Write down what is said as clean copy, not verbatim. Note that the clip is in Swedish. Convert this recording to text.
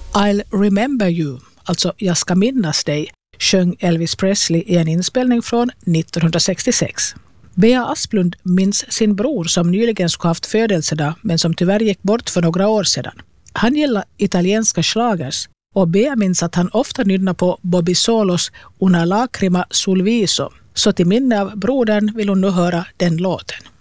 I'll remember you, alltså jag ska minnas dig, sjöng Elvis Presley i en inspelning från 1966. Bea Asplund minns sin bror som nyligen skulle haft födelsedag men som tyvärr gick bort för några år sedan. Han gillar italienska schlagers och Bea minns att han ofta nynnar på Bobby Solos Una lacrima sul viso. Så till minne av brodern vill hon nu höra den låten.